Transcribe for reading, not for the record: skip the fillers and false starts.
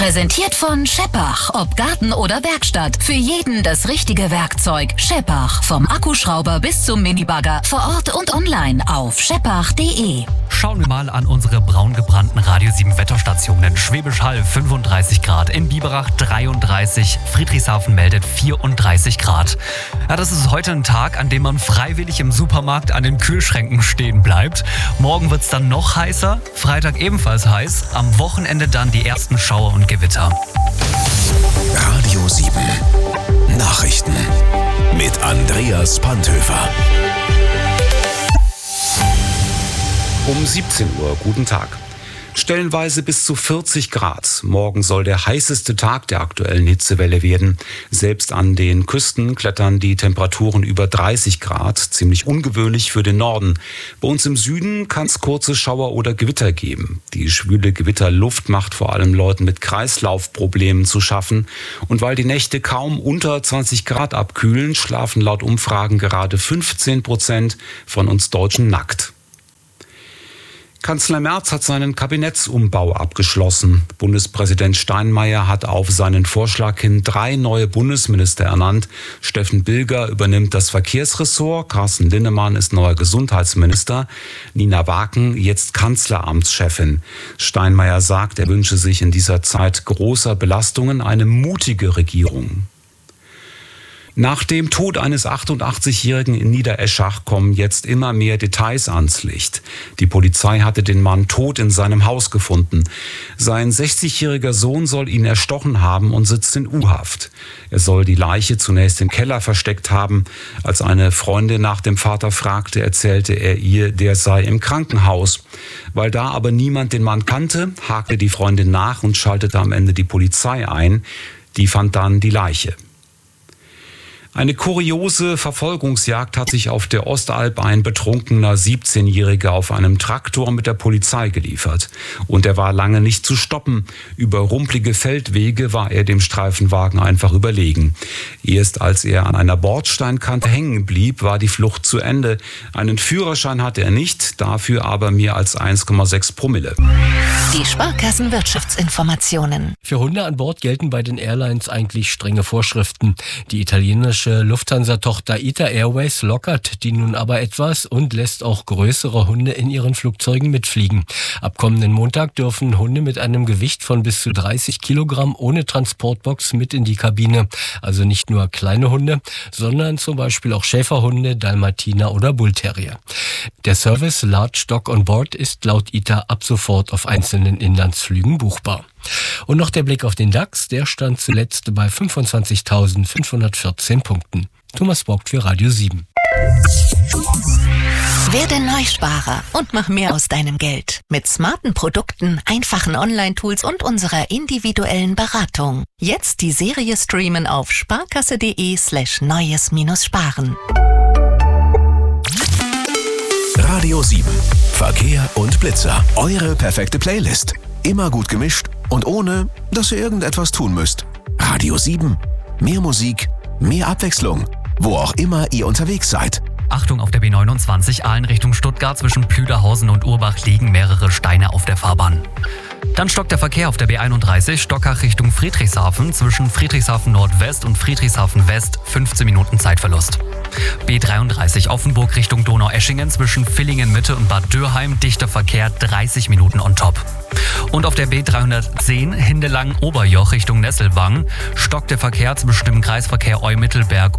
Präsentiert von Scheppach. Ob Garten oder Werkstatt. Für jeden das richtige Werkzeug. Scheppach. Vom Akkuschrauber bis zum Minibagger. Vor Ort und online auf scheppach.de. Schauen wir mal an unsere braun gebrannten Radio 7 Wetterstationen. Schwäbisch Hall 35 Grad, in Biberach 33, Friedrichshafen meldet 34 Grad. Ja, das ist heute ein Tag, an dem man freiwillig im Supermarkt an den Kühlschränken stehen bleibt. Morgen wird es dann noch heißer, Freitag ebenfalls heiß, am Wochenende dann die ersten Schauer und Gewitter. Radio 7 Nachrichten mit Andreas Panthöfer. Um 17 Uhr, guten Tag. Stellenweise bis zu 40 Grad. Morgen soll der heißeste Tag der aktuellen Hitzewelle werden. Selbst an den Küsten klettern die Temperaturen über 30 Grad. Ziemlich ungewöhnlich für den Norden. Bei uns im Süden kann es kurze Schauer oder Gewitter geben. Die schwüle Gewitterluft macht vor allem Leuten mit Kreislaufproblemen zu schaffen. Und weil die Nächte kaum unter 20 Grad abkühlen, schlafen laut Umfragen gerade 15% von uns Deutschen nackt. Kanzler Merz hat seinen Kabinettsumbau abgeschlossen. Bundespräsident Steinmeier hat auf seinen Vorschlag hin 3 neue Bundesminister ernannt. Steffen Bilger übernimmt das Verkehrsressort, Carsten Linnemann ist neuer Gesundheitsminister, Nina Waken jetzt Kanzleramtschefin. Steinmeier sagt, er wünsche sich in dieser Zeit großer Belastungen eine mutige Regierung. Nach dem Tod eines 88-Jährigen in Niedereschach kommen jetzt immer mehr Details ans Licht. Die Polizei hatte den Mann tot in seinem Haus gefunden. Sein 60-jähriger Sohn soll ihn erstochen haben und sitzt in U-Haft. Er soll die Leiche zunächst im Keller versteckt haben. Als eine Freundin nach dem Vater fragte, erzählte er ihr, der sei im Krankenhaus. Weil da aber niemand den Mann kannte, hakte die Freundin nach und schaltete am Ende die Polizei ein. Die fand dann die Leiche. Eine kuriose Verfolgungsjagd hat sich auf der Ostalb ein betrunkener 17-Jähriger auf einem Traktor mit der Polizei geliefert. Und er war lange nicht zu stoppen. Über rumpelige Feldwege war er dem Streifenwagen einfach überlegen. Erst als er an einer Bordsteinkante hängen blieb, war die Flucht zu Ende. Einen Führerschein hatte er nicht, dafür aber mehr als 1,6 Promille. Die Sparkassen-Wirtschaftsinformationen. Für Hunde an Bord gelten bei den Airlines eigentlich strenge Vorschriften. Die italienische Lufthansa-Tochter ITA Airways lockert die nun aber etwas und lässt auch größere Hunde in ihren Flugzeugen mitfliegen. Ab kommenden Montag dürfen Hunde mit einem Gewicht von bis zu 30 Kilogramm ohne Transportbox mit in die Kabine. Also nicht nur kleine Hunde, sondern zum Beispiel auch Schäferhunde, Dalmatiner oder Bullterrier. Der Service Large Dog on Board ist laut ITA ab sofort auf einzelnen Inlandsflügen buchbar. Und noch der Blick auf den DAX, der stand zuletzt bei 25.514 Punkten. Thomas Bock für Radio 7. Werde Neusparer und mach mehr aus deinem Geld. Mit smarten Produkten, einfachen Online-Tools und unserer individuellen Beratung. Jetzt die Serie streamen auf sparkasse.de/neues-sparen. Radio 7 Verkehr und Blitzer. Eure perfekte Playlist. Immer gut gemischt und ohne, dass ihr irgendetwas tun müsst. Radio 7. Mehr Musik, mehr Abwechslung. Wo auch immer ihr unterwegs seid. Achtung, auf der B29 Aalen Richtung Stuttgart zwischen Plüderhausen und Urbach liegen mehrere Steine auf der Fahrbahn. Dann stockt der Verkehr auf der B31 Stockach Richtung Friedrichshafen zwischen Friedrichshafen Nordwest und Friedrichshafen West 15 Minuten Zeitverlust. B33 Offenburg Richtung Donaueschingen zwischen Villingen Mitte und Bad Dürheim dichter Verkehr 30 Minuten on top. Und auf der B310 Hindelang Oberjoch Richtung Nesselwang stockt der Verkehr zwischen dem Kreisverkehr Eu-Mittelberg